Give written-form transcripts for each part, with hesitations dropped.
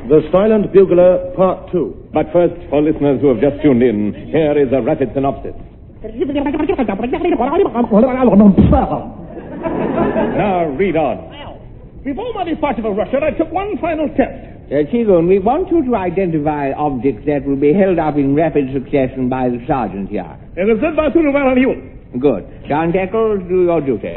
The Silent Bugler, Part 2. But first, for listeners who have just tuned in, here is a rapid synopsis. Now, read on. Before my departure for Russia, I took one final test. Seagoon, we want you to identify objects that will be held up in rapid succession by the sergeant here. It is said by Suruval and you. Good. John Eccles, do your duty.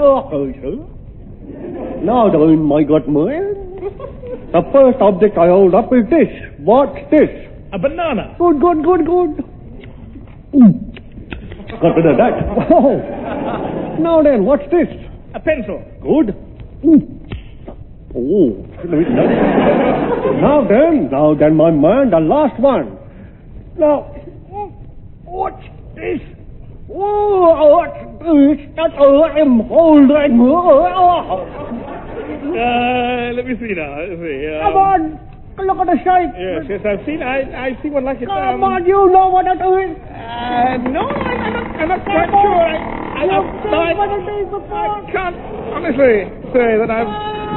Now then, my good man. The first object I hold up is this. What's this? A banana. Good. Got rid of that. Oh. Now then, what's this? A pencil. Good. Oh. Now then, my man, the last one. Now, what's this? Oh, what's this? That's all I'm holding. Let me see now. Come on. Look at the shape. Yes, I've seen. I see one like it. Come on, you know what it is. No, I'm not quite sure. I can't honestly say that I've...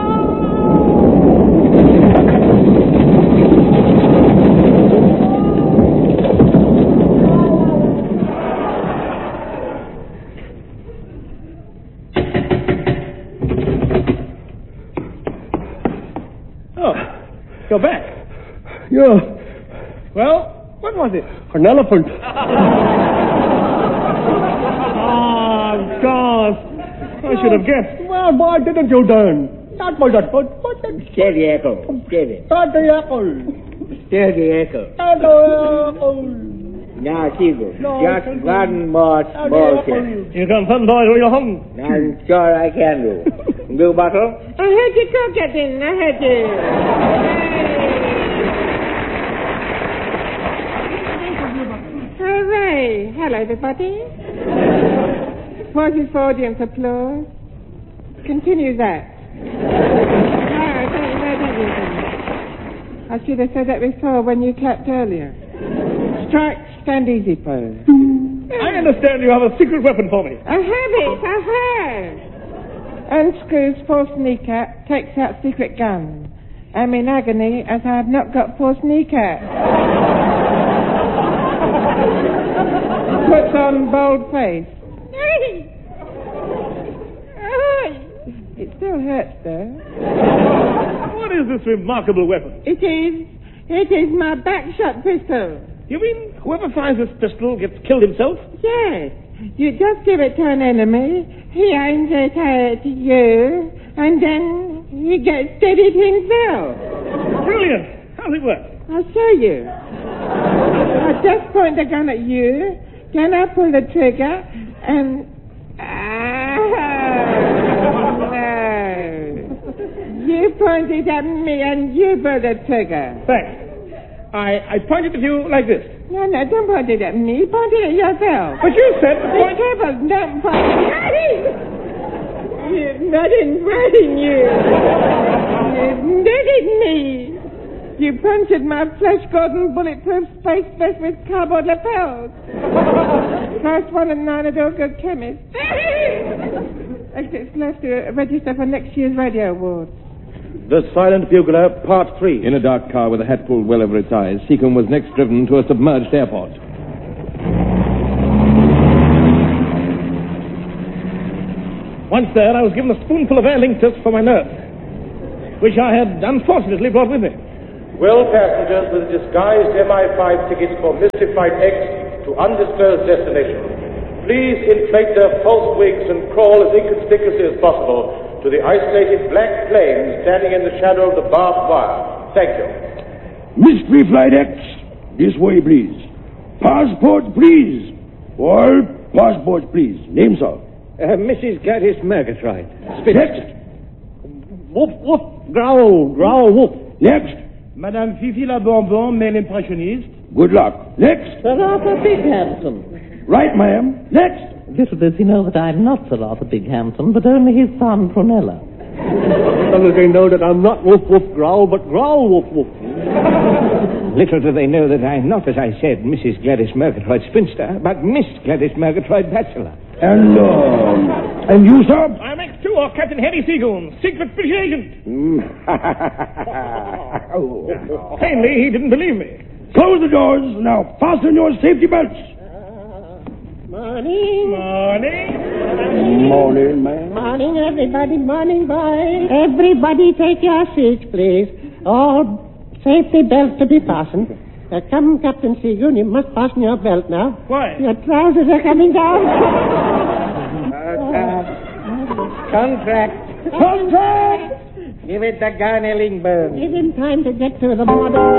You're back. Yeah. Well, what was it? An elephant. Oh, gosh. I should have guessed. Well, why didn't you then? Not by that foot, but the... Steady, Echo. Steady. Steady, Echo. Steady, Echo. Steady, Echo. Now, Seagoon, just one more small thing. You can send boy to your home. I'm sure I can do. Blue bottle? I heard you talking. I heard you. Hooray. Hello, everybody. Pauses for audience applause. Continue that. Thank you. I should have said that before when you clapped earlier. Strike, stand easy pose. I understand you have a secret weapon for me. I have. Unscrews false kneecap, takes out secret gun. I'm in agony as I have not got false kneecap. Puts on bold face. It still hurts though. What is this remarkable weapon? It is my backshot pistol. You mean whoever finds this pistol gets killed himself? Yes. You just give it to an enemy, he aims it at you, and then he gets steadied himself. Brilliant. How's it work? I'll show you. I just point the gun at you, then I pull the trigger, and... No. You point it at me, and you pull the trigger. Thanks. I point it at you like this. No, don't point it at me. Point it at yourself. But you said to point... Be careful, don't point it at me. You're not inviting you. You've netted me. You punctured my flesh-golden bulletproof space vest with cardboard lapels. Class 1 and 9 at all good chemists. Exits left to register for next year's radio awards. The Silent Bugler, Part 3. In a dark car with a hat pulled well over its eyes, Seacombe was next driven to a submerged airport. Once there, I was given a spoonful of Aer Lingus for my nurse, which I had unfortunately brought with me. Will passengers with disguised MI5 tickets for Mystified X to undisclosed destination please inflate their false wigs and crawl as inconspicuously as possible to the isolated black plane standing in the shadow of the barbed wire. Thank you. Mystery Flight X, this way, please. Passport, please. All passports, please. Name, sir. Mrs. Gladys Murgatroyd. Next. Woof, woof. Growl, woof. Next. Madame Fifi la Bonbon, male impressionist. Good luck. Next. Sir Arthur Bighampton. Right, ma'am. Next. Little does he know that I'm not Sir Arthur Bighampton, but only his son, Prunella. Little do they know that I'm not woof, woof, growl, but growl, woof, woof. Little do they know that I'm not, as I said, Mrs. Gladys Murgatroyd Spinster, but Miss Gladys Murgatroyd Bachelor. And you, sir? I'm X2, or Captain Harry Seagoon, secret fish agent. Plainly, he didn't believe me. Close the doors. Now, fasten your safety belts. Morning. Morning. Morning, man. Morning, everybody. Morning, boys. Everybody take your seats, please. All safety belts to be fastened. Come, Captain Seagoon, you must fasten your belt now. Why? Your trousers are coming down. Contract. Contract! Give it the gun, Ellingburn. Give him time to get to the border.